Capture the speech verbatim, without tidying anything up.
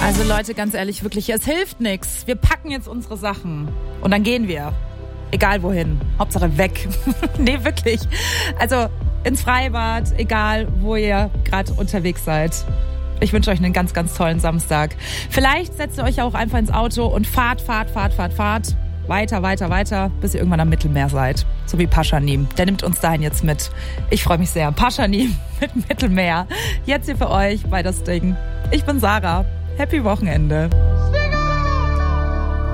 Also Leute, ganz ehrlich, wirklich, es hilft nichts. Wir packen jetzt unsere Sachen und dann gehen wir. Egal wohin. Hauptsache weg. Nee, wirklich. Also ins Freibad, egal wo ihr gerade unterwegs seid. Ich wünsche euch einen ganz, ganz tollen Samstag. Vielleicht setzt ihr euch auch einfach ins Auto und fahrt, fahrt, fahrt, fahrt, fahrt. Weiter, weiter, weiter, bis ihr irgendwann am Mittelmeer seid. So wie Paschanim. Der nimmt uns dahin jetzt mit. Ich freue mich sehr. Paschanim mit Mittelmeer. Jetzt hier für euch bei das Ding. Ich bin Sarah. Happy Wochenende.